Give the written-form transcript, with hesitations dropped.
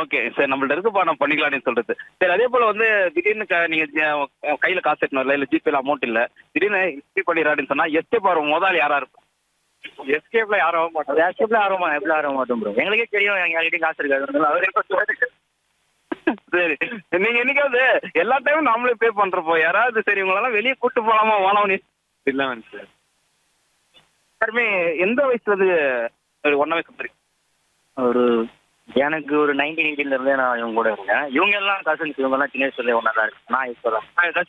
Okay. சரி நம்மள்ட்ட இருக்குப்பா நம்ம பண்ணிக்கலாம்னு சொல்றது. சரி அதே போல வந்து திடீர்னு நீங்க கையில காசு எடுத்துன்னு வரல, இல்ல ஜிபேல அமௌண்ட் இல்ல. திடீர்னு இப்படி பண்ணிடுறாருன்னு சொன்னா எஸ்கேப் ஆகிற முதல் யாரா இருக்கும்? எஸ்கேப்ல யாரும் ஆக மாட்டோம். எஸ்கேப்ல எப்படி ஆக மாட்டோம் ப்ரோ. எங்களுக்கே தெரியும் எங்க யார்கிட்டயும் காசு இருக்காது. அவர் எப்ப சரி. நீங்க என்னைக்காவது எல்லா டைமும் நாமளே பே பண்றப்போ யாராவது சரி உங்களெல்லாம் வெளியே கூட்டு போலாமா வாழாமனு இல்லைங்க சார். எல்லாருமே எந்த வயசுல இருந்து ஒன்னா வயசு வரைக்கும்? ஒரு எனக்கு ஒரு 1980 இருந்தே நான் இவங்க கூட இருக்கேன். இவங்க எல்லாம் கசின்ஸ், இவங்க எல்லாம் சின்ன வயசுல ஒன்னா தான் இருக்கு. நான் இப்பதான் ஏதாச்சும்